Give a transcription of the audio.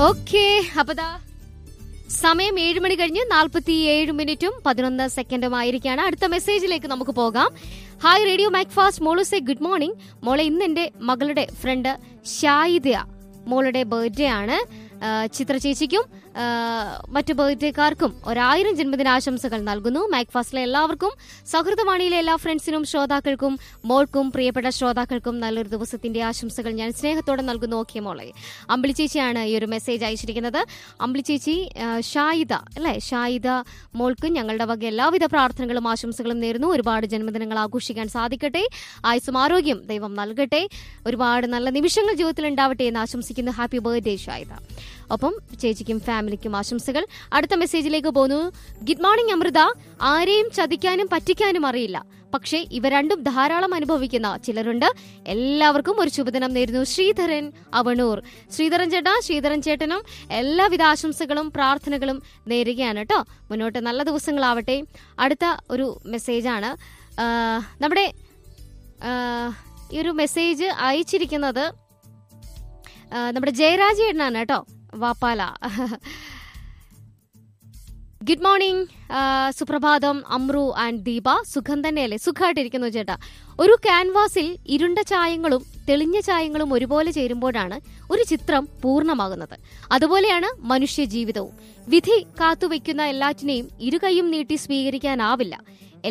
Okay, അപ്പൊ സമയം 7 മണി കഴിഞ്ഞ് 47 മിനിറ്റും 11 സെക്കൻഡും ആയിരിക്കാണ്. അടുത്ത മെസ്സേജിലേക്ക് നമുക്ക് പോകാം. ഹായ് റേഡിയോ മാക്ഫാസ്റ്റ്, മോളു സേ ഗുഡ് മോർണിംഗ്. മോളെ, ഇന്ന് എന്റെ മകളുടെ ഫ്രണ്ട് ഷായിദ മോളുടെ ബർത്ത്ഡേ ആണ്. ചിത്ര ചേച്ചിക്കും മറ്റു ബർത്ത്ഡേക്കാർക്കും 1000 ജന്മദിനാശംസകൾ നൽകുന്നു. മാക്ഫാസ്റ്റിലെ എല്ലാവർക്കും, സൗഹൃദവാണിയിലെ എല്ലാ ഫ്രണ്ട്സിനും, ശ്രോതാക്കൾക്കും, മോൾക്കും, പ്രിയപ്പെട്ട ശ്രോതാക്കൾക്കും നല്ലൊരു ദിവസത്തിന്റെ ആശംസകൾ ഞാൻ സ്നേഹത്തോടെ നൽകുന്നു. ഓക്കെ മോളെ. അമ്പിളി ചേച്ചിയാണ് ഈ ഒരു മെസ്സേജ് അയച്ചിരിക്കുന്നത്. അമ്പിളി ചേച്ചി, ഷായിദ അല്ലെ, ഷായിദ മോൾക്ക് ഞങ്ങളുടെ വക എല്ലാവിധ പ്രാർത്ഥനകളും ആശംസകളും നേരുന്നു. ഒരുപാട് ജന്മദിനങ്ങൾ ആഘോഷിക്കാൻ സാധിക്കട്ടെ, ആയുസ്സും ആരോഗ്യം ദൈവം നൽകട്ടെ, ഒരുപാട് നല്ല നിമിഷങ്ങൾ ജീവിതത്തിൽ ഉണ്ടാവട്ടെ എന്ന് ആശംസിക്കുന്നു. Happy birthday ഷായിദ. ഒപ്പം ചേച്ചിക്കും ഫാമിലിക്കും ആശംസകൾ. അടുത്ത മെസ്സേജിലേക്ക് പോന്നു. Good morning Amrita. ആരെയും ചതിക്കാനും പറ്റിക്കാനും അറിയില്ല, പക്ഷേ ഇവ രണ്ടും ധാരാളം അനുഭവിക്കുന്ന ചിലരുണ്ട്. എല്ലാവർക്കും ഒരു ശുഭദിനം നേരുന്നു. ശ്രീധരൻ അവണൂർ. ശ്രീധരൻ ചേട്ടനും എല്ലാവിധ ആശംസകളും പ്രാർത്ഥനകളും നേരുകയാണ് കേട്ടോ. മുന്നോട്ട് നല്ല ദിവസങ്ങളാവട്ടെ. അടുത്ത ഒരു മെസ്സേജാണ്. നമ്മുടെ ഈ ഒരു മെസ്സേജ് അയച്ചിരിക്കുന്നത് നമ്മുടെ ജയരാജ് ചേട്ടനാണ് കേട്ടോ, വാപ്പാല. ഗുഡ് മോർണിംഗ്, സുപ്രഭാതം അമ്രു ആൻഡ് ദീപ. സുഖം തന്നെയല്ലേ? സുഖമായിട്ടിരിക്കുന്നു ചേട്ടാ. ഒരു ക്യാൻവാസിൽ ഇരുണ്ട ചായങ്ങളും തെളിഞ്ഞ ചായങ്ങളും ഒരുപോലെ ചേരുമ്പോഴാണ് ഒരു ചിത്രം പൂർണ്ണമാകുന്നത്. അതുപോലെയാണ് മനുഷ്യ ജീവിതവും. വിധി കാത്തുവെക്കുന്ന എല്ലാറ്റിനെയും ഇരുകൈയും നീട്ടി സ്വീകരിക്കാനാവില്ല.